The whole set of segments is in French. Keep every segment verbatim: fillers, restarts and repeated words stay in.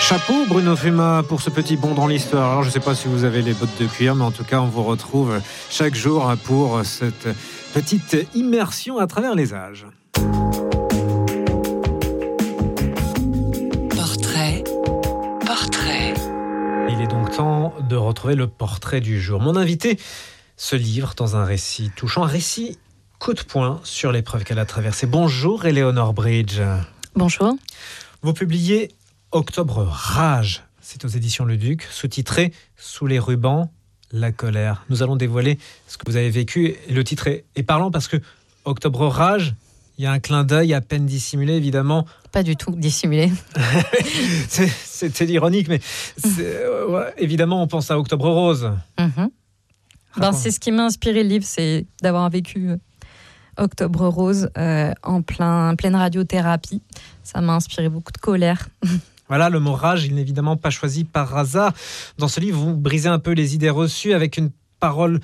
Chapeau Bruno Fuma pour ce petit bond dans l'histoire. Alors je ne sais pas si vous avez les bottes de cuir, mais en tout cas on vous retrouve chaque jour pour cette petite immersion à travers les âges. Portrait, portrait. Il est donc temps de retrouver le portrait du jour. Mon invité se livre dans un récit touchant, un récit coup de poing sur l'épreuve qu'elle a traversée. Bonjour Éléonore Bridge. Bonjour. Vous publiez Octobre Rage, c'est aux éditions Le Duc, sous-titré Sous les rubans, la colère. Nous allons dévoiler ce que vous avez vécu. Et le titre est, est parlant parce que Octobre Rage, il y a un clin d'œil à peine dissimulé, évidemment. Pas du tout dissimulé. c'est, c'était ironique, mais c'est, euh, ouais, évidemment, on pense à Octobre Rose. Mm-hmm. Ben, c'est ce qui m'a inspiré le livre, c'est d'avoir vécu Octobre Rose euh, en plein, pleine radiothérapie. Ça m'a inspiré beaucoup de colère. Voilà, le mot rage, il n'est évidemment pas choisi par hasard. Dans ce livre, vous brisez un peu les idées reçues avec une parole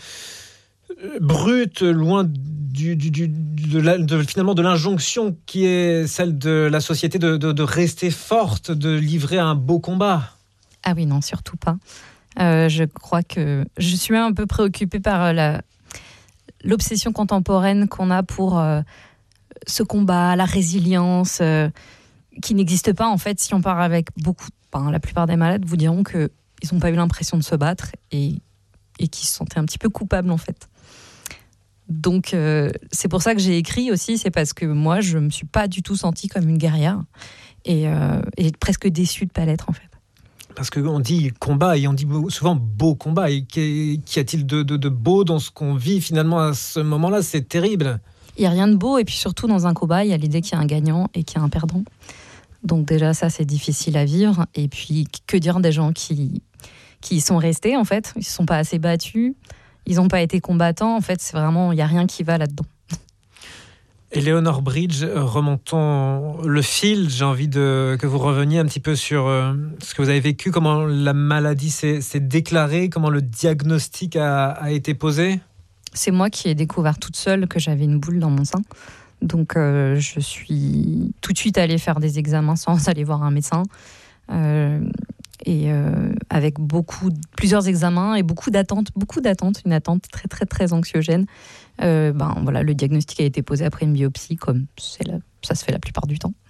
brute, loin du, du, du, de, la, de finalement de l'injonction qui est celle de la société de, de, de rester forte, de livrer un beau combat. Ah oui, non, surtout pas. Euh, je crois que je suis même un peu préoccupée par la, l'obsession contemporaine qu'on a pour euh, ce combat, la résilience... Euh, qui n'existe pas en fait. Si on part avec beaucoup, ben, la plupart des malades vous diront qu'ils n'ont pas eu l'impression de se battre et, et qu'ils se sentaient un petit peu coupables en fait. Donc euh, c'est pour ça que j'ai écrit aussi, c'est parce que moi je me suis pas du tout sentie comme une guerrière et, euh, et presque déçue de pas l'être en fait. Parce qu'on dit combat et on dit souvent beau combat. Et qu'y a-t-il de, de, de beau dans ce qu'on vit finalement à ce moment-là? C'est terrible. Il n'y a rien de beau et puis surtout dans un combat, il y a l'idée qu'il y a un gagnant et qu'il y a un perdant. Donc déjà, ça, c'est difficile à vivre. Et puis, que dire des gens qui, qui y sont restés, en fait. Ils ne se sont pas assez battus. Ils n'ont pas été combattants. En fait, c'est vraiment, il n'y a rien qui va là-dedans. Éléonore Bridge, remontons le fil. J'ai envie de, que vous reveniez un petit peu sur euh, ce que vous avez vécu, comment la maladie s'est, s'est déclarée, comment le diagnostic a, a été posé. C'est moi qui ai découvert toute seule que j'avais une boule dans mon sein. Donc, euh, je suis tout de suite allée faire des examens sans aller voir un médecin. Euh, et euh, avec beaucoup, plusieurs examens et beaucoup d'attentes, beaucoup d'attentes, une attente très, très, très anxiogène. Euh, ben, voilà, le diagnostic a été posé après une biopsie, comme c'est la, ça se fait la plupart du temps.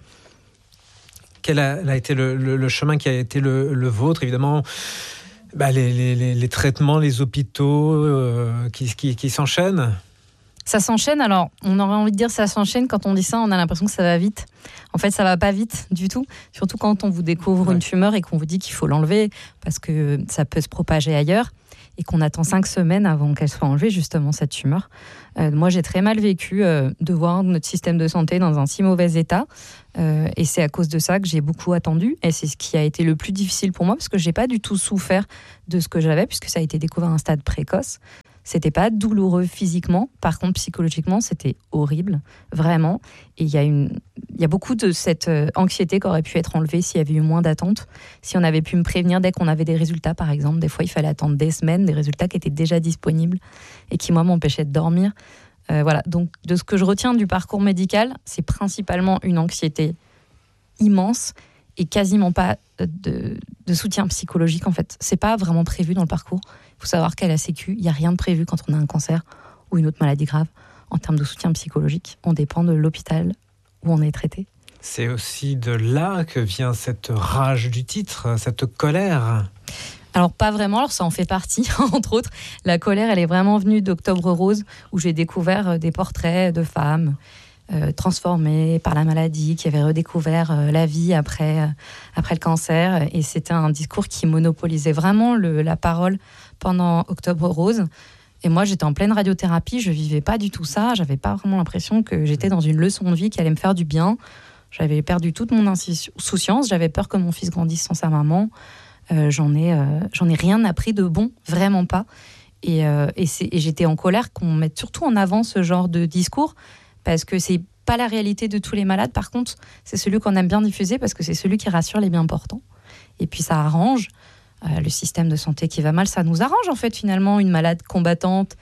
Quel a, a été le, le, le chemin qui a été le, le vôtre, évidemment? Bah, les, les, les traitements, les hôpitaux euh, qui, qui, qui s'enchaînent. Ça s'enchaîne, alors on aurait envie de dire ça s'enchaîne, quand on dit ça on a l'impression que ça va vite. En fait ça va pas vite du tout, surtout quand on vous découvre ouais. une tumeur et qu'on vous dit qu'il faut l'enlever parce que ça peut se propager ailleurs et qu'on attend cinq semaines avant qu'elle soit enlevée justement cette tumeur. Euh, moi j'ai très mal vécu euh, de voir notre système de santé dans un si mauvais état euh, et c'est à cause de ça que j'ai beaucoup attendu et c'est ce qui a été le plus difficile pour moi parce que j'ai pas du tout souffert de ce que j'avais puisque ça a été découvert à un stade précoce. C'était pas douloureux physiquement, par contre psychologiquement c'était horrible, vraiment. Et il y a une, il y a beaucoup de cette anxiété qui aurait pu être enlevée s'il y avait eu moins d'attente, si on avait pu me prévenir dès qu'on avait des résultats par exemple. Des fois il fallait attendre des semaines, des résultats qui étaient déjà disponibles et qui moi m'empêchaient de dormir. Euh, voilà, donc de ce que je retiens du parcours médical, c'est principalement une anxiété immense et quasiment pas de, de soutien psychologique en fait. C'est pas vraiment prévu dans le parcours. Il faut savoir qu'à la Sécu, il n'y a rien de prévu quand on a un cancer ou une autre maladie grave en termes de soutien psychologique. On dépend de l'hôpital où on est traité. C'est aussi de là que vient cette rage du titre, cette colère. Alors pas vraiment, alors ça en fait partie, entre autres. La colère, elle est vraiment venue d'Octobre Rose, où j'ai découvert des portraits de femmes euh, transformées par la maladie, qui avaient redécouvert euh, la vie après, euh, après le cancer. Et c'était un discours qui monopolisait vraiment le, la parole pendant Octobre Rose. Et moi, j'étais en pleine radiothérapie, je vivais pas du tout ça. J'avais pas vraiment l'impression que j'étais dans une leçon de vie qui allait me faire du bien. J'avais perdu toute mon insouciance, j'avais peur que mon fils grandisse sans sa maman. Euh, j'en ai, euh, j'en ai rien appris de bon, vraiment pas. Et, euh, et, c'est, et j'étais en colère qu'on mette surtout en avant ce genre de discours, parce que c'est pas la réalité de tous les malades. Par contre, c'est celui qu'on aime bien diffuser, parce que c'est celui qui rassure les bien portants. Et puis ça arrange euh, le système de santé qui va mal. Ça nous arrange en fait finalement, une malade combattante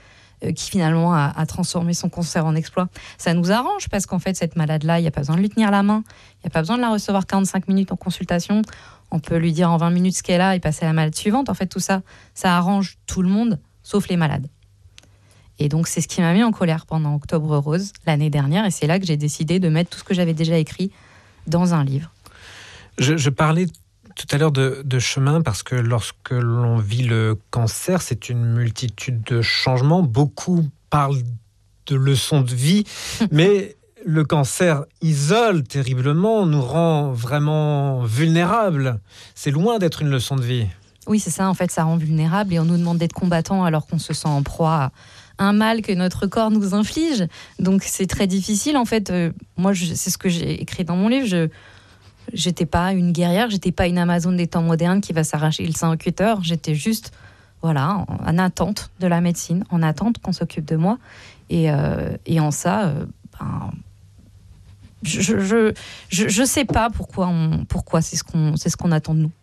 euh, qui finalement a, a transformé son cancer en exploit. Ça nous arrange parce qu'en fait, cette malade-là, il n'y a pas besoin de lui tenir la main, il n'y a pas besoin de la recevoir quarante-cinq minutes en consultation. On peut lui dire en vingt minutes ce qu'elle a et passer à la malade suivante. En fait, tout ça, ça arrange tout le monde, sauf les malades. Et donc, c'est ce qui m'a mis en colère pendant Octobre Rose, l'année dernière. Et c'est là que j'ai décidé de mettre tout ce que j'avais déjà écrit dans un livre. Je, je parlais tout à l'heure de, de chemin parce que lorsque l'on vit le cancer, c'est une multitude de changements. Beaucoup parlent de leçons de vie, mais le cancer isole terriblement, nous rend vraiment vulnérables. C'est loin d'être une leçon de vie. Oui, c'est ça. En fait, ça rend vulnérable et on nous demande d'être combattants alors qu'on se sent en proie à un mal que notre corps nous inflige. Donc, c'est très difficile. En fait, euh, moi, je, c'est ce que j'ai écrit dans mon livre. Je J'étais pas une guerrière, j'étais pas une Amazone des temps modernes qui va s'arracher le sein au cutter. J'étais juste, voilà, en, en attente de la médecine, en attente qu'on s'occupe de moi. Et, euh, et en ça, euh, ben, je, je, je, je sais pas pourquoi, on, pourquoi c'est ce qu'on, c'est ce qu'on attend de nous.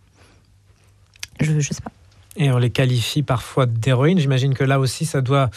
Je, je sais pas. Et on les qualifie parfois d'héroïnes. J'imagine que là aussi, ça doit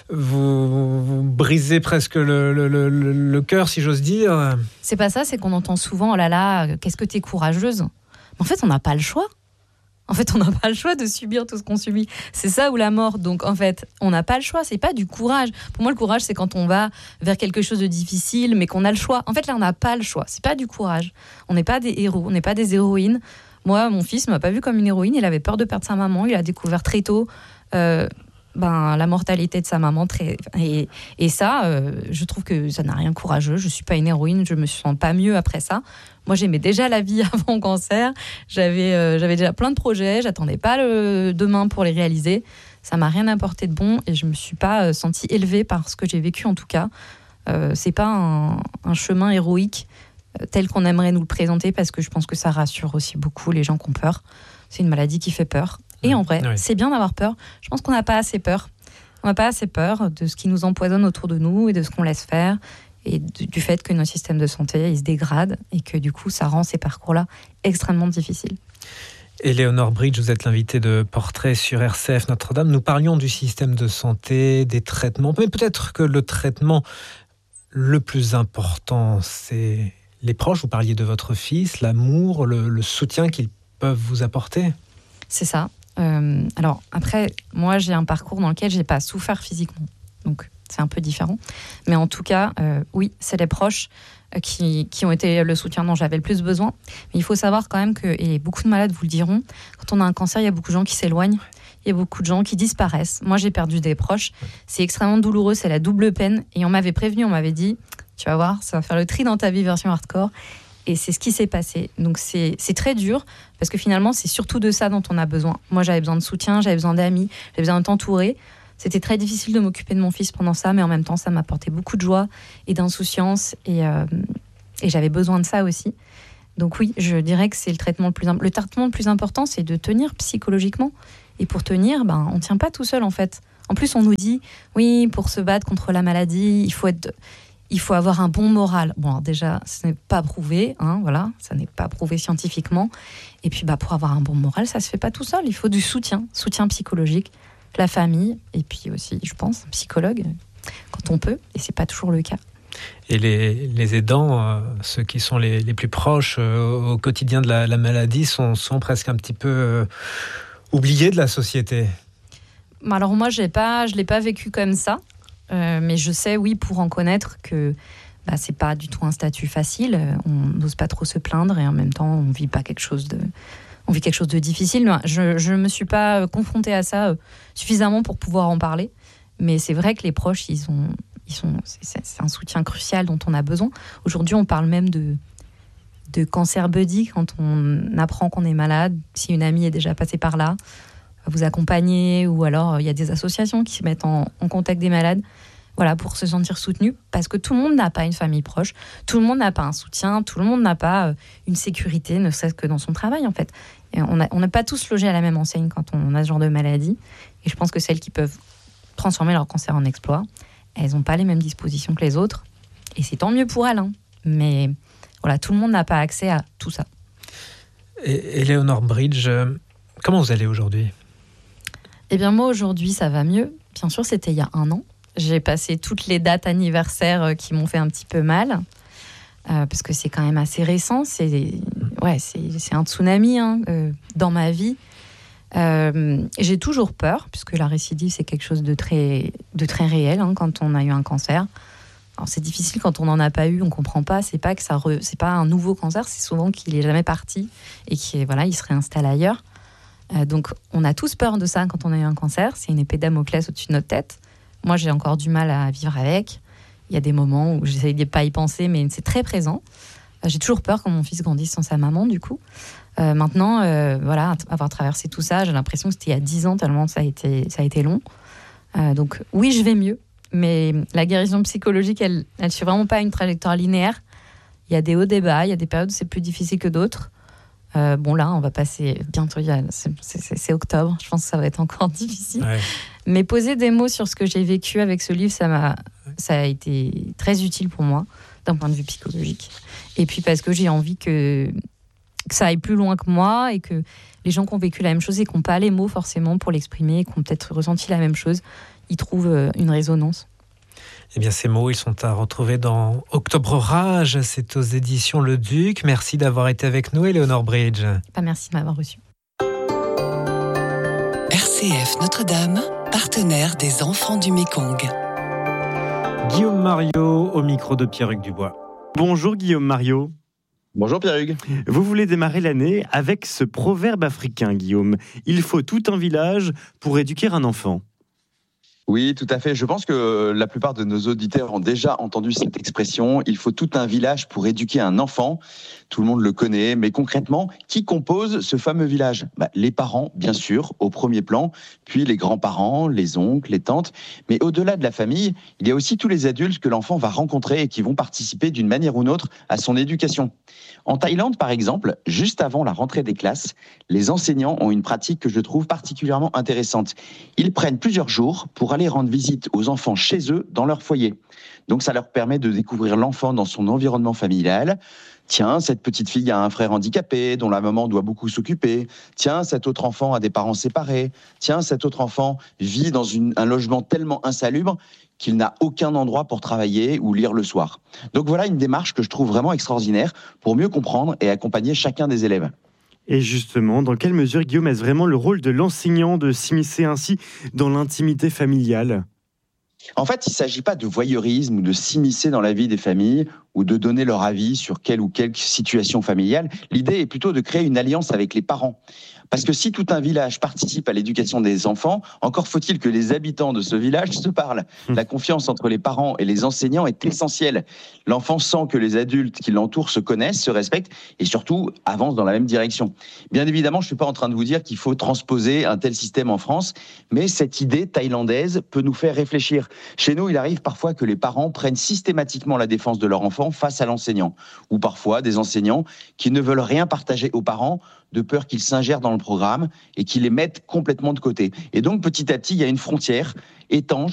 vous, vous briser presque le, le, le, le cœur, si j'ose dire. C'est pas ça, c'est qu'on entend souvent « Oh là là, qu'est-ce que t'es courageuse !» Mais en fait, on n'a pas le choix. En fait, on n'a pas le choix de subir tout ce qu'on subit. C'est ça ou la mort. Donc, en fait, on n'a pas le choix. C'est pas du courage. Pour moi, le courage, c'est quand on va vers quelque chose de difficile, mais qu'on a le choix. En fait, là, on n'a pas le choix. C'est pas du courage. On n'est pas des héros, on n'est pas des héroïnes. Moi, mon fils ne m'a pas vu comme une héroïne. Il avait peur de perdre sa maman. Il a découvert très tôt euh, ben, la mortalité de sa maman. Très... Et, et ça, euh, je trouve que ça n'a rien de courageux. Je ne suis pas une héroïne. Je ne me sens pas mieux après ça. Moi, j'aimais déjà la vie avant le cancer. J'avais, euh, j'avais déjà plein de projets. Je n'attendais pas le demain pour les réaliser. Ça ne m'a rien apporté de bon. Et je ne me suis pas euh, sentie élevée par ce que j'ai vécu, en tout cas. Euh, ce n'est pas un, un chemin héroïque tel qu'on aimerait nous le présenter, parce que je pense que ça rassure aussi beaucoup les gens qui ont peur. C'est une maladie qui fait peur. Et en vrai, oui. C'est bien d'avoir peur. Je pense qu'on n'a pas assez peur. On n'a pas assez peur de ce qui nous empoisonne autour de nous et de ce qu'on laisse faire, et du fait que notre système de santé il se dégrade et que du coup, ça rend ces parcours-là extrêmement difficiles. Éléonore Bridge, vous êtes l'invitée de Portrait sur R C F Notre-Dame. Nous parlions du système de santé, des traitements, mais peut-être que le traitement le plus important, c'est les proches. Vous parliez de votre fils, l'amour, le, le soutien qu'ils peuvent vous apporter. C'est ça. Euh, alors après, moi j'ai un parcours dans lequel j'ai pas souffert physiquement, donc c'est un peu différent. Mais en tout cas, euh, oui, c'est les proches euh, qui, qui ont été le soutien dont j'avais le plus besoin. Mais il faut savoir quand même que, et beaucoup de malades vous le diront, quand on a un cancer, il y a beaucoup de gens qui s'éloignent. Il y a beaucoup de gens qui disparaissent. Moi, j'ai perdu des proches. C'est extrêmement douloureux, c'est la double peine. Et on m'avait prévenu, on m'avait dit, tu vas voir, ça va faire le tri dans ta vie version hardcore. Et c'est ce qui s'est passé. Donc c'est, c'est très dur, parce que finalement, c'est surtout de ça dont on a besoin. Moi, j'avais besoin de soutien, j'avais besoin d'amis, j'avais besoin de t'entourer. C'était très difficile de m'occuper de mon fils pendant ça, mais en même temps, ça m'apportait beaucoup de joie et d'insouciance. Et, euh, et j'avais besoin de ça aussi. Donc oui, je dirais que c'est le traitement le plus, le traitement le plus important, c'est de tenir psychologiquement. Et pour tenir, ben, on ne tient pas tout seul, en fait. En plus, on nous dit, oui, pour se battre contre la maladie, il faut être... Il faut avoir un bon moral. Bon, alors déjà, ce n'est pas prouvé, hein, voilà, ça n'est pas prouvé scientifiquement. Et puis, bah, pour avoir un bon moral, ça se fait pas tout seul. Il faut du soutien, soutien psychologique, la famille, et puis aussi, je pense, un psychologue, quand on peut. Et c'est pas toujours le cas. Et les, les aidants, euh, ceux qui sont les, les plus proches euh, au quotidien de la, la maladie, sont, sont presque un petit peu euh, oubliés de la société. Alors moi, j'ai pas, je l'ai pas vécu comme ça. Euh, mais je sais, oui, pour en connaître, que bah, c'est pas du tout un statut facile. On n'ose pas trop se plaindre et en même temps, on vit pas quelque chose de, on vit quelque chose de difficile. Je, je me suis pas confrontée à ça suffisamment pour pouvoir en parler. Mais c'est vrai que les proches, ils ont, ils sont, c'est, c'est un soutien crucial dont on a besoin. Aujourd'hui, on parle même de, de cancer buddy quand on apprend qu'on est malade. Si une amie est déjà passée par là, vous accompagner, ou alors il y a des associations qui se mettent en, en contact des malades, voilà, pour se sentir soutenu, parce que tout le monde n'a pas une famille proche, tout le monde n'a pas un soutien, tout le monde n'a pas une sécurité, ne serait-ce que dans son travail, en fait. Et on n'a on n'a pas tous logé à la même enseigne quand on a ce genre de maladie, et je pense que celles qui peuvent transformer leur cancer en exploit, elles n'ont pas les mêmes dispositions que les autres, et c'est tant mieux pour elles, hein. Mais voilà, tout le monde n'a pas accès à tout ça. Et Éléonore Bridge, comment vous allez aujourd'hui ? Eh bien moi aujourd'hui ça va mieux bien sûr, c'était il y a un an. J'ai passé toutes les dates anniversaires qui m'ont fait un petit peu mal, euh, parce que c'est quand même assez récent. C'est, ouais, c'est, c'est un tsunami hein, euh, dans ma vie. Euh, j'ai toujours peur, puisque la récidive, c'est quelque chose de très, de très réel hein, quand on a eu un cancer. Alors, c'est difficile quand on n'en a pas eu, on ne comprend pas. C'est pas que ça re... c'est pas un nouveau cancer, c'est souvent qu'il n'est jamais parti et qu'il voilà, il se réinstalle ailleurs. Euh, donc, on a tous peur de ça quand on a eu un cancer. C'est une épée de Damoclès au-dessus de notre tête. Moi, j'ai encore du mal à vivre avec. Il y a des moments où j'essaye de ne pas y penser, mais c'est très présent. Euh, j'ai toujours peur quand mon fils grandisse sans sa maman, du coup. Euh, maintenant, euh, voilà, avoir traversé tout ça, j'ai l'impression que c'était il y a dix ans, tellement ça a été, ça a été long. Euh, donc, oui, je vais mieux. Mais la guérison psychologique, elle ne suit vraiment pas une trajectoire linéaire. Il y a des hauts, des bas, il y a des périodes où c'est plus difficile que d'autres. Euh, bon, là, on va passer bientôt, c'est, c'est, c'est octobre, je pense que ça va être encore difficile. Ouais. Mais poser des mots sur ce que j'ai vécu avec ce livre, ça, m'a, ça a été très utile pour moi, d'un point de vue psychologique. Et puis parce que j'ai envie que, que ça aille plus loin que moi et que les gens qui ont vécu la même chose et qui n'ont pas les mots forcément pour l'exprimer, qui ont peut-être ressenti la même chose, ils trouvent une résonance. Eh bien, ces mots, ils sont à retrouver dans Octobre Rage. C'est aux éditions Le Duc. Merci d'avoir été avec nous, Éléonore Bridge. Pas merci de m'avoir reçu. R C F Notre-Dame, partenaire des enfants du Mékong. Guillaume Mariot au micro de Pierre-Hugues Dubois. Bonjour Guillaume Mariot. Bonjour Pierre-Hugues. Vous voulez démarrer l'année avec ce proverbe africain, Guillaume. Il faut tout un village pour éduquer un enfant. Oui, tout à fait. Je pense que la plupart de nos auditeurs ont déjà entendu cette expression. Il faut tout un village pour éduquer un enfant. Tout le monde le connaît, mais concrètement, qui compose ce fameux village ? Bah, les parents, bien sûr, au premier plan, puis les grands-parents, les oncles, les tantes. Mais au-delà de la famille, il y a aussi tous les adultes que l'enfant va rencontrer et qui vont participer d'une manière ou d'une autre à son éducation. En Thaïlande, par exemple, juste avant la rentrée des classes, les enseignants ont une pratique que je trouve particulièrement intéressante. Ils prennent plusieurs jours pour aller rendre visite aux enfants chez eux, dans leur foyer. Donc ça leur permet de découvrir l'enfant dans son environnement familial. Tiens, cette petite fille a un frère handicapé dont la maman doit beaucoup s'occuper. Tiens, cet autre enfant a des parents séparés. Tiens, cet autre enfant vit dans une, un logement tellement insalubre qu'il n'a aucun endroit pour travailler ou lire le soir. Donc voilà une démarche que je trouve vraiment extraordinaire pour mieux comprendre et accompagner chacun des élèves. Et justement, dans quelle mesure, Guillaume, est-ce vraiment le rôle de l'enseignant de s'immiscer ainsi dans l'intimité familiale ? En fait, il ne s'agit pas de voyeurisme ou de s'immiscer dans la vie des familles ou de donner leur avis sur quelle ou quelle situation familiale. L'idée est plutôt de créer une alliance avec les parents. Parce que si tout un village participe à l'éducation des enfants, encore faut-il que les habitants de ce village se parlent. La confiance entre les parents et les enseignants est essentielle. L'enfant sent que les adultes qui l'entourent se connaissent, se respectent et surtout avancent dans la même direction. Bien évidemment, je ne suis pas en train de vous dire qu'il faut transposer un tel système en France, mais cette idée thaïlandaise peut nous faire réfléchir. Chez nous, il arrive parfois que les parents prennent systématiquement la défense de leur enfant face à l'enseignant, ou parfois des enseignants qui ne veulent rien partager aux parents de peur qu'ils s'ingèrent dans le programme et qu'ils les mettent complètement de côté. Et donc, petit à petit, il y a une frontière étanche